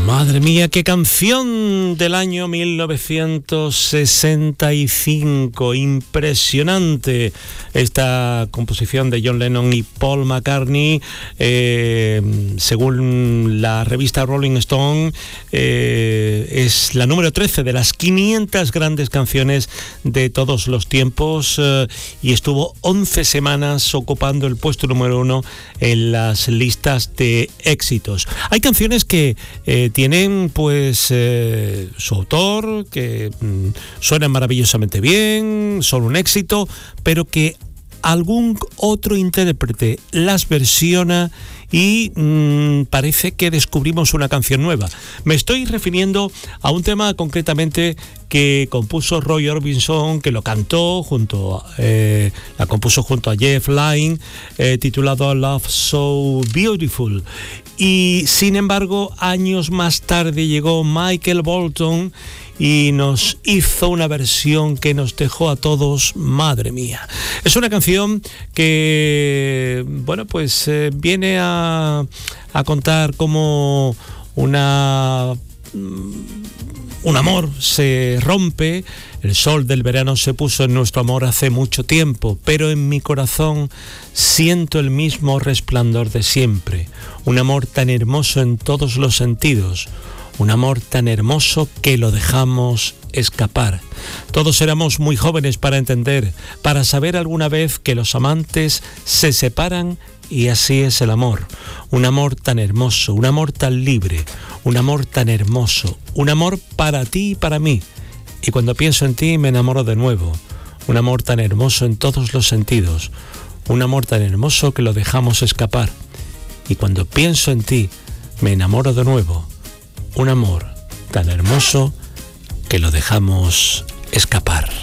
Madre mía, qué canción del año 1965, impresionante esta composición de John Lennon y Paul McCartney, según la revista Rolling Stone, es la número 13 de las 500 grandes canciones de todos los tiempos, y estuvo 11 semanas ocupando el puesto número 1 en las listas de éxitos. Hay canciones que tienen pues su autor, que suenan maravillosamente bien, son un éxito, pero que algún otro intérprete las versiona y parece que descubrimos una canción nueva. Me estoy refiriendo a un tema concretamente que compuso Roy Orbison, que lo cantó la compuso junto a Jeff Lynne, titulado Love So Beautiful. Y sin embargo, años más tarde llegó Michael Bolton y nos hizo una versión que nos dejó a todos, madre mía. Es una canción que, bueno, pues viene a contar cómo un amor se rompe. El sol del verano se puso en nuestro amor hace mucho tiempo, pero en mi corazón siento el mismo resplandor de siempre. Un amor tan hermoso en todos los sentidos. Un amor tan hermoso que lo dejamos escapar. Todos éramos muy jóvenes para entender, para saber alguna vez que los amantes se separan, y así es el amor. Un amor tan hermoso, un amor tan libre, un amor tan hermoso, un amor para ti y para mí. Y cuando pienso en ti me enamoro de nuevo. Un amor tan hermoso en todos los sentidos. Un amor tan hermoso que lo dejamos escapar. Y cuando pienso en ti me enamoro de nuevo. Un amor tan hermoso que lo dejamos escapar.